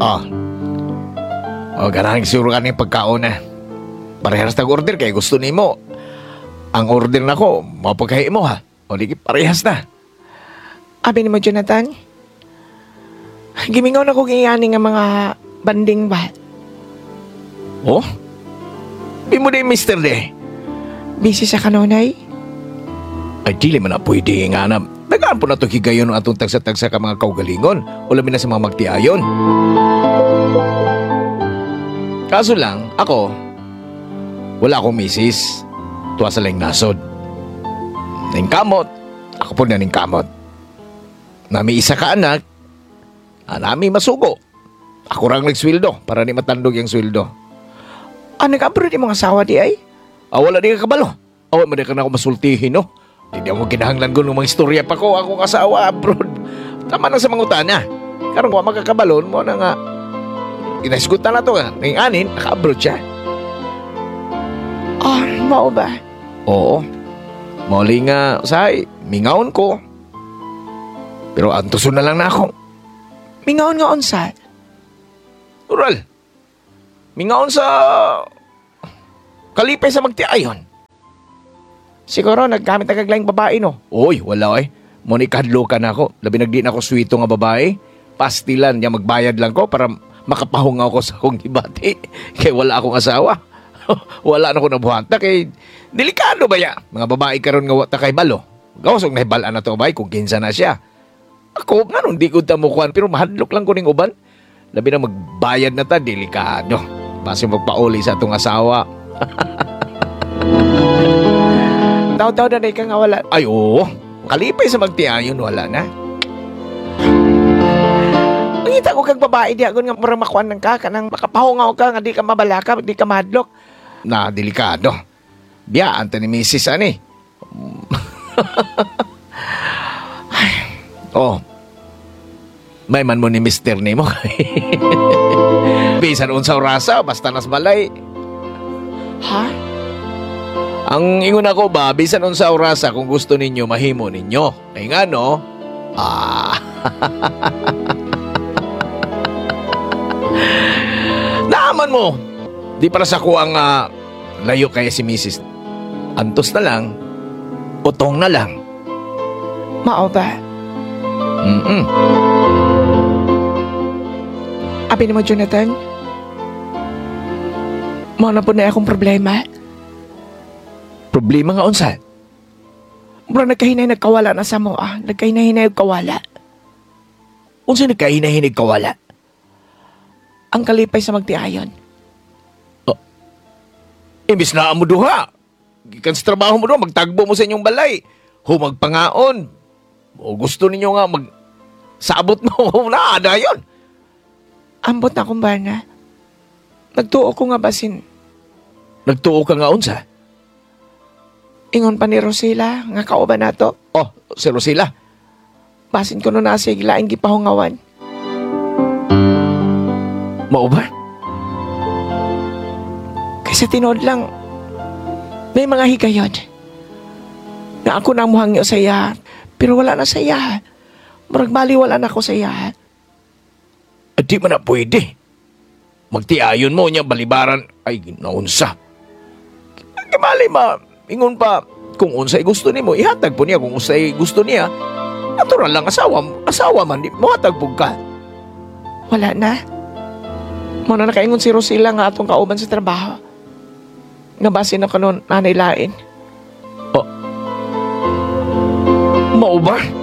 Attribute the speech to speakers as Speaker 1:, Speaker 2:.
Speaker 1: Oh, ganang siguro ka ng pagkaon na. Parehas tag-order kay gusto nimo. Ang order na ko, mapagkahi mo ha. O di parehas na.
Speaker 2: Abi ni mo, Jonathan. Gimingaw na ko giyani nga mga banding ba?
Speaker 1: Oh? Di mo din, Mr. De.
Speaker 2: Busy sa kanunay?
Speaker 1: Ay, dili man na pwede nga na. Nagaan po na ito higayon ng atong tagsa-tagsa ka mga kaugalingon. O labi na sa mga magtiayon. Kaso lang, ako, wala akong misis. Tuwa sa lang nasod. Ningkamot. Ako po na ningkamot. Nami isa ka anak. Nami masugo. Ako rang nagsweldo para ni matandog yung sweldo.
Speaker 2: Nag-abroad yung mga asawa di ay?
Speaker 1: Wala di ka kabalo. Awat mo di ka na ako masultihin, no? Hindi ako kinahanglan ko ng mga istorya pa ko. Akong asawa abroad. Tama na sa mga utana. Karong ko magkakabalon mo na nga. Inaisgutan na to nga. Ngayong anin, naka-abroad siya.
Speaker 2: Mao ba?
Speaker 1: Oo. Muli nga, say, mingaon ko. Pero antuson na lang na ako.
Speaker 2: Mingaon nga unsa?
Speaker 1: Oral. Mingaon sa kalipay sa magtiayon.
Speaker 2: Siguro naggamit na kaglayang babae no?
Speaker 1: Oy, wala eh. Muni kahadlo ka na ako. Labi nagdi na ako swito nga babae. Pastilan niya magbayad lang ko para makapahungaw ko sa akong gibati. Kaya wala akong asawa. Wala na ko nabuhanta kay delikado ba ya? Mga babae karon nga wata kay balo. Gawasog na hibalaan na to bay kung kinsa na siya. Ako nga nung di ko tamukuan pero mahadlok lang ko ning uban. Labi na magbayad na ta, delikado. Basi magpauli sa atong asawa.
Speaker 2: Daw na ka nga wala.
Speaker 1: Ay oo, kalipay sa magtiayon wala na.
Speaker 2: Ngita ko kag babae di agon nga murang makuan ng ka kanang makapahungaw ka nga di ka mabalaka, di ka madlok.
Speaker 1: Na delikado. Biyaan ta ni Mrs. ani. Oh. May man mo ni Mr. Nemo. Bisan unsa orasa basta nas balay.
Speaker 2: Ha?
Speaker 1: Ang ingon ako ba, bisan unsa orasa kung gusto ninyo mahimo ninyo. Kay nga no? Naaman mo. Di para sa ko ang layo kaya si Mrs. Antos na lang. Utong na lang.
Speaker 2: Mao ba? Abi ni mo, Jonathan. Mao na po na akong problema.
Speaker 1: Problema nga unsa?
Speaker 2: Mura nagkahinay nagkawala na sa mo Nagkahinay nagkawala.
Speaker 1: Unsa nagkahinay kawala?
Speaker 2: Ang kalipay sa magtiayon.
Speaker 1: Imbis na amo duha. Gikan sa trabaho mo duha, magtagbo mo sa inyong balay. Humagpangaon. O gusto ninyo nga sabot mo na dayon.
Speaker 2: Ambot na kung ba na. Nagtuo ko nga basin.
Speaker 1: Nagtuo ka nga unsa?
Speaker 2: Ingon pa ni Rosila nga kauban nato.
Speaker 1: Oh, si Rosila.
Speaker 2: Basin ko no na siglaing gipahungawan.
Speaker 1: Mao ba?
Speaker 2: Kasi tinod lang, may mga higayod na ako na muhangyo sa iya, pero wala na sa iya. Murag bali wala na ako sa iya.
Speaker 1: At di man na pwede. Magtiayon mo niya balibaran. Ay, naunsa. Kamali ma, ingon pa, kung unsay gusto nimo ihatag po niya. Kung unsay gusto niya, natural lang asawa man, muhatag po ka.
Speaker 2: Wala na. Muna nakaingon si Rosila nga atong kauban sa trabaho. Nabasin ako nun nanay lain.
Speaker 1: Mao ba?